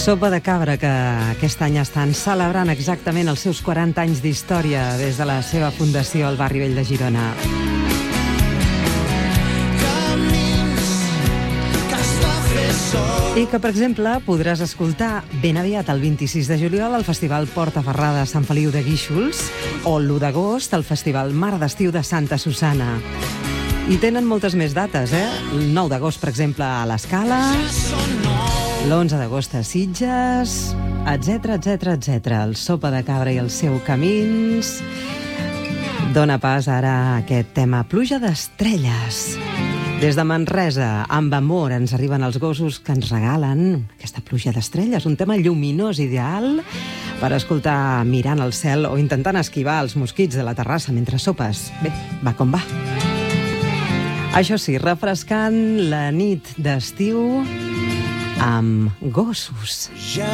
Sopa de Cabra, que aquest any estan celebrant exactament els seus 40 anys d'història des de la seva fundació al barri vell de Girona. I que, per exemple, podràs escoltar ben aviat el 26 de juliol al Festival Portaferrada de Sant Feliu de Guíxols o l'1 d'agost al Festival Mar d'Estiu de Santa Susanna. I tenen moltes més dates, El 9 d'agost, per exemple, a l'Escala, l'11 d'agost a Sitges, etc, etc, etc. El Sopa de Cabra i el seu Camins dona pas ara a aquest tema Pluja d'Estrelles. Des de Manresa, amb amor, ens arriben els gossos que ens regalen aquesta pluja d'estrelles, un tema lluminós ideal per escoltar mirant el cel o intentant esquivar els mosquits de la terrassa mentre sopes. Bé, va com va. Això sí, refrescant la nit d'estiu amb gossos.